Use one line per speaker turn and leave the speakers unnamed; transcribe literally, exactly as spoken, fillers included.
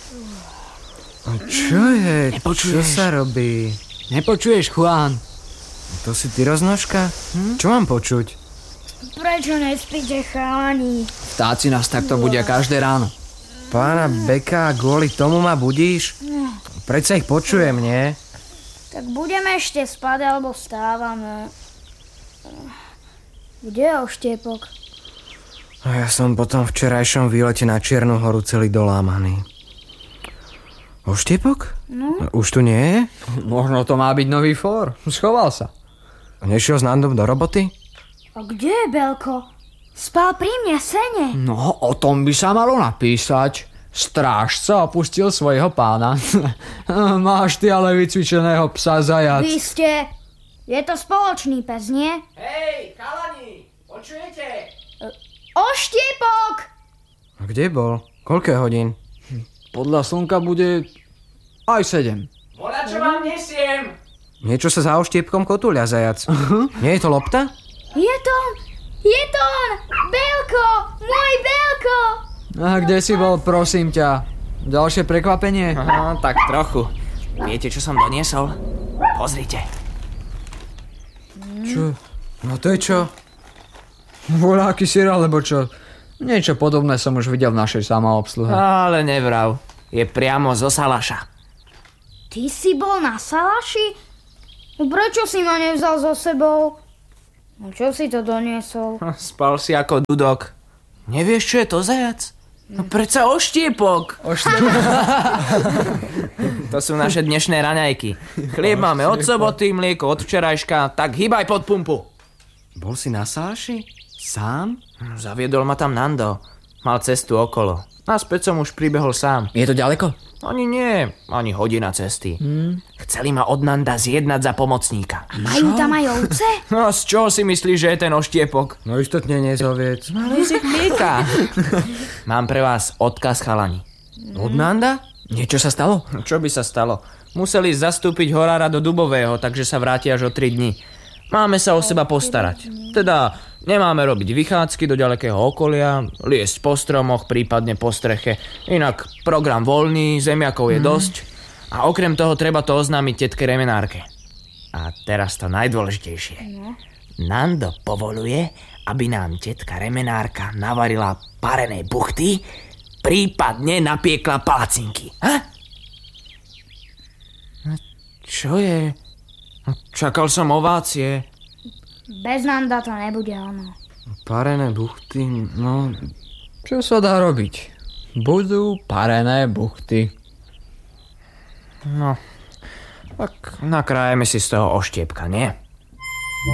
Čo je?
Nepočuješ?
Čo sa robí?
Nepočuješ, Juan?
To si ty roznožka? Hm? Čo mám počuť?
Prečo nespíte, chalani?
Vtáci nás takto budia každé ráno.
Pána Beka, kvôli tomu ma budíš? Predsa ich počujem, nie?
Tak budeme ešte spať, alebo vstávame. Kde je Oštiepok?
A ja som po tom včerajšom výlete na Čiernu horu celý dolámaný. Oštiepok?
No?
Už tu nie je?
Možno to má byť nový fór. Schoval sa.
Nešiel s Nandom do roboty?
A kde je Belko? Spal pri mne v sene.
No, o tom by sa malo napísať. Strážca opustil svojho pána. Máš ty ale vycvičeného psa, zajac.
Vy ste... Je to spoločný pes, nie?
Hej, chalani, počujete?
Oštiepok!
A kde bol? Koľko hodín?
Podľa slnka bude aj sedem.
Voľa, čo vám nesiem?
Niečo sa za Oštiepkom kotúľa, zajac. Nie je to lopta?
Je to on! Je to on! Belko! Môj Belko!
A kde si bol, prosím ťa? Ďalšie prekvapenie?
Aha, tak trochu. Viete, čo som doniesol? Pozrite.
Čo? No to je čo?
Voľaký syr, alebo čo? Niečo podobné som už videl v našej samoobsluhe.
Ale nevrav. Je priamo zo Salaša.
Ty si bol na Salaši? Prečo si ma nevzal so sebou? No čo si to doniesol?
Spal si ako dudok. Nevieš, čo je to, zajac? No predsa Oštiepok.
Oštiepok.
To sú naše dnešné raňajky. Chlieb máme od soboty, mlieko od včerajška, tak hýbaj pod pumpu.
Bol si na Salaši? Sám?
Zaviedol ma tam Nando. Mal cestu okolo. Naspäť som už pribehol sám.
Je to ďaleko?
Ani nie, ani hodina cesty. Hmm. Chceli ma od Nanda zjednať za pomocníka.
Majú tam aj ovce?
No z čoho si myslíš, že je ten Oštiepok?
No istotne nie zoviec.
Ale jazyk mlieka. Mám pre vás odkaz, chalani.
Od Nanda?
Niečo sa stalo?
Čo by sa stalo? Museli zastúpiť horára do Dubového, takže sa vráti až o tri dni. Máme sa o seba postarať. Teda nemáme robiť vychádzky do ďalekého okolia, liesť po stromoch, prípadne po streche. Inak program voľný, zemiakov je dosť. A okrem toho treba to oznámiť tetke Remenárke. A teraz to najdôležitejšie. Nando povoluje, aby nám tetka Remenárka navarila parené buchty, prípadne napiekla palacinky. Ha? Čo je? Čakal som ovácie.
Bez Nanda to nebude ono.
Parené buchty, no...
Čo sa dá robiť? Budú parené buchty.
No, tak nakrájeme si z toho Oštiepka, nie?